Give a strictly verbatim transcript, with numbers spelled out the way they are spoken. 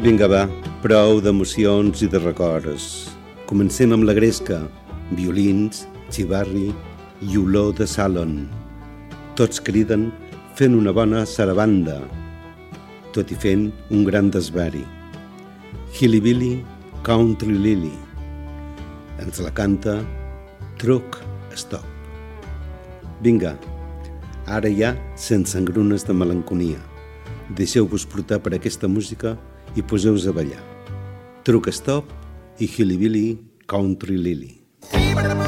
Vinga, va, prou d'emocions i de records. Comencem amb la gresca, violins, xivarri i olor de salon. Tots criden fent una bona sarabanda, tot i fent un gran desvari. Hilly-Billy, Country Lily. Ens la canta Truck Stop. Vinga, ara ja sense engrunes de melanconia. Deixeu-vos portar per aquesta música i poseu-vos a ballar. Truck Stop i Hilly-Billy, Country Lily.